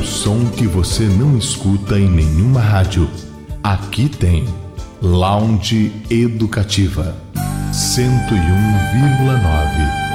o som que você não escuta em nenhuma rádio. Aqui tem Lounge Educativa 101,9.